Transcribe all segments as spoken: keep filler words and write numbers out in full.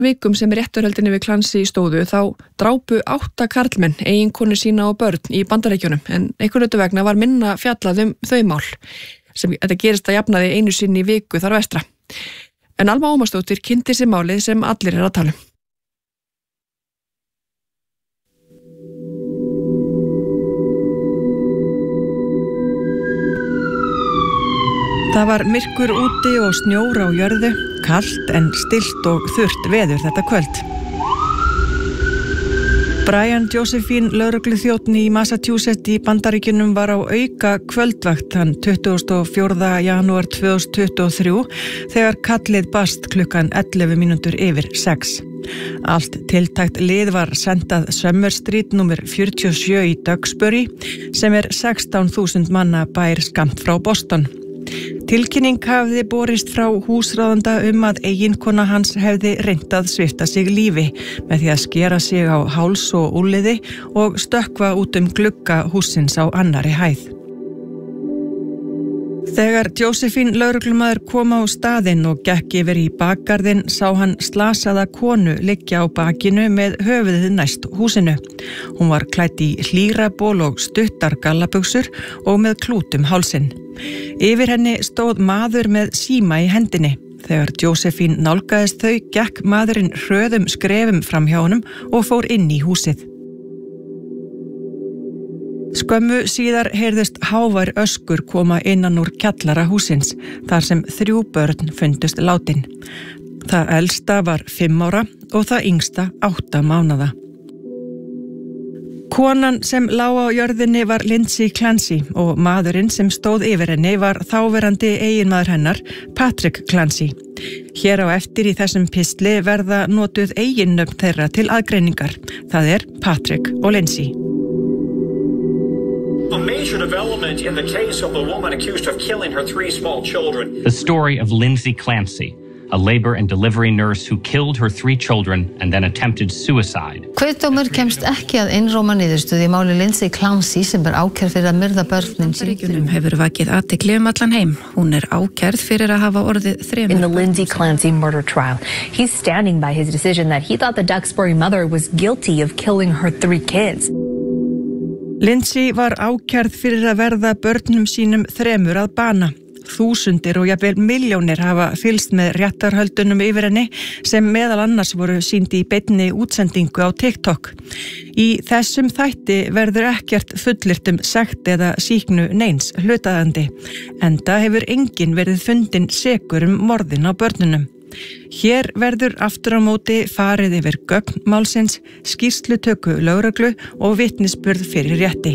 vikum sem réttarhöldinni við Clancy stóðu þá drápu átta karlmenn eiginkonu sína og börn í Bandaríkjunum en einhverju hluta vegna var minna fjallað um þau mál sem þetta gerist að jafnaði einu sinni í viku þar vestra. En Alma Ómarsdóttir kynnti sér málið sem allir er að tala um. Það var myrkur úti og snjór á jörðu, kalt en stillt og þurrt veður þetta kvöld. Brian Josephine, lögregluþjónn í Massachusetts í Bandaríkjunum var á auka kvöldvakt þann tuttugasta og fjórða janúar tvö þúsund tuttugu og þrjú þegar kallið barst klukkan ellefu mínútur yfir sex. Allt tiltækt lið var sendað Summer Street númer fjörutíu og sjö í Duxbury sem er sextán þúsund manna bær skammt frá Boston. Tilkynning hafði borist frá húsráðanda um að eiginkona hans hefði reynt að svipta sig lífi með því að skera sig á háls og úlliði og stökkva út um glugga hússins á annarri hæð. Þegar Josephine lögreglumaður kom á staðinn og gekk yfir í bakgarðinn sá hann slasaða konu liggja á bakinu með höfuðið næst húsinu. Hún var klædd í hlýraból og stuttar gallabuxur og með klút um hálsinn. Yfir henni stóð maður með síma í hendinni. Þegar Josephine nálgaðist þau, gekk maðurinn hröðum skrefum fram hjá honum og fór inn í húsið. Skömmu síðar heyrðust hávær öskur koma innan úr kjallara húsins, þar sem þrjú börn fundust látin. Það elsta var fimm ára og það yngsta átta mánaða. Konan sem lá á jörðinni var Lindsay Clancy og maðurinn sem stóð yfir henni var þáverandi eiginmaður hennar, Patrick Clancy. Hér á eftir í þessum pistli verða notuð eiginnöfn þeirra til aðgreiningar. Það er Patrick og Lindsay. A major development in the case of the woman accused of killing her three small children. The story of Lindsay Clancy, a labor and delivery nurse who killed her three children and then attempted suicide. Kviðdómur kemst ekki að einróma niðurstöðu í máli Lindsay Clancy sem er ákærð fyrir að myrða börnin sín. Bandaríkjunum hefur vakið athygli um allan heim. Hún er ákærð fyrir að hafa orðið þremur. In the Lindsay Clancy murder trial, he's standing by his decision that he thought the Duxbury mother was guilty of killing her three kids. Lindsay var ákærð fyrir að verða börnum sínum þremur að bana. Þúsundir og jafnvel milljónir hafa fylgst með réttarhöldunum yfir henni sem meðal annars voru sýnd í beinni útsendingu á TikTok. Í þessum þætti verður ekkert fullyrt um sekt eða sýknu neins hlutaðandi, enda hefur enginn verið fundinn sekur um morðin á börnunum. Hér verður aftur á móti farið yfir gögn málsins, skýrslutöku lögreglu og vitnisburð fyrir rétti.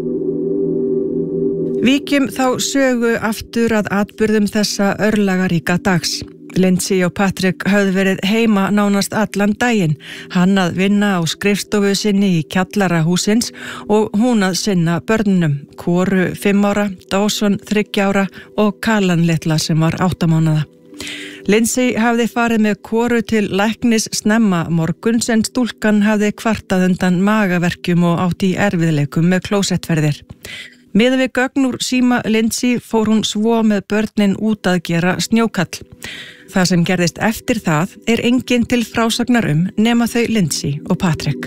Víkjum þá sögu aftur að atburðum þessa örlagaríka dags. Lindsay og Patrick höfðu verið heima nánast allan daginn, hann að vinna á skrifstofu sinni í kjallara húsins og hún að sinna börnunum, Koru fimm ára, Dawson þriggja ára og Kalan litla sem var átta mánaða. Lindsay hafði farið með Koru til læknis snemma morguns en stúlkan hafði kvartað undan magaverkjum og átt í erfiðleikum með klósettferðir. Miðað við gögn úr síma Lindsay fór hún svo með börnin út að gera snjókall. Það sem gerðist eftir það er enginn til frásagnar um nema þau Lindsay og Patrick.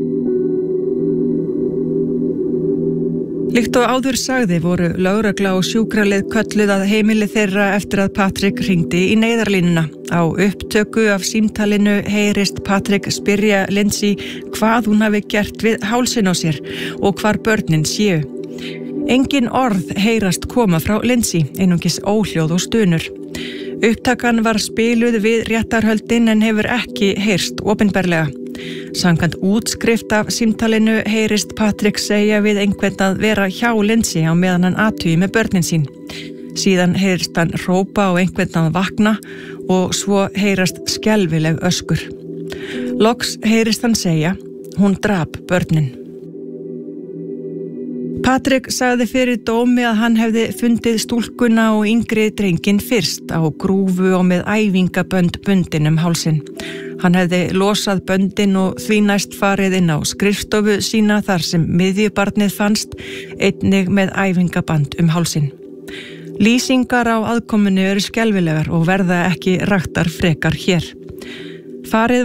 Líkt og áður sagði voru lögregla og sjúkralið kölluð að heimili þeirra eftir að Patrick hringdi í neyðarlínuna. Á upptöku af símtalinu heyrist Patrick spyrja Lindsay hvað hún hafi gert við hálsin á sér og hvar börnin séu. Engin orð heyrast koma frá Lindsay, einungis óhljóð og stunur. Upptakan var spiluð við réttarhöldin en hefur ekki heyrst opinberlega. Samkvæmt útskrift af símtalinu heyrist Patrick segja við einhvern að vera hjá Lindsay á meðan hann athugi með börnin sín. Síðan heyrist hann hrópa á einhvern að vakna og svo heyrast skelfileg öskur. Loks heyrist hann segja, hún drap börnin. Patrick sagði fyrir dómi að hann hefði fundið stúlkuna og yngri drenginn fyrst á grúfu og með æfingabönd bundin um hálsinn. Hann hefði losað böndin og því næst farið inn á skrifstofu sína þar sem miðjubarnið fannst, einnig með æfingaband um hálsinn. Lýsingar á aðkominu eru skelfilegar og verða ekki raktar frekar hér. Farið